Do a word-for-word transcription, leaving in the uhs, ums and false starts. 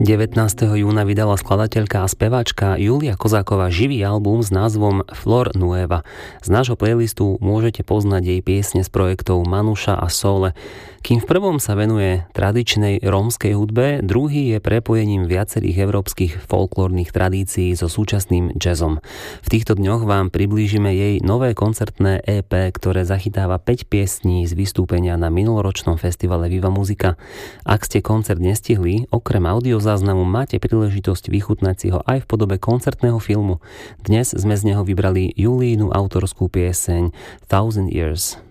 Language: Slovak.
devätnásteho júna vydala skladateľka a speváčka Julia Kozáková živý album s názvom Flor Nueva. Z nášho playlistu môžete poznať jej piesne z projektov Manuša a Sole. Kým v prvom sa venuje tradičnej rómskej hudbe, druhý je prepojením viacerých európskych folklórnych tradícií so súčasným jazzom. V týchto dňoch vám priblížime jej nové koncertné é pé, ktoré zachytáva päť piesní z vystúpenia na minuloročnom festivale Viva Muzika. Ak ste koncert nestihli, okrem audiozáznamu máte príležitosť vychutnať si ho aj v podobe koncertného filmu. Dnes sme z neho vybrali Julínu autorskú pieseň Thousand Years.